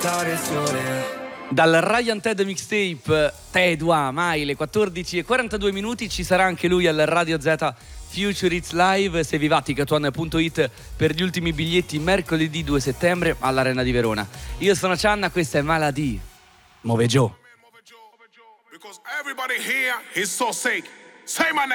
Dal Ryan Ted Mixtape Tedua, mai le 14:42 ci sarà anche lui al Radio Z Future Hits Live. Se viva Ticketone.it per gli ultimi biglietti mercoledì 2 settembre all'Arena di Verona. Io sono Cianna, questa è Malady. Move Joe. Because everybody here is so sick. Say my name.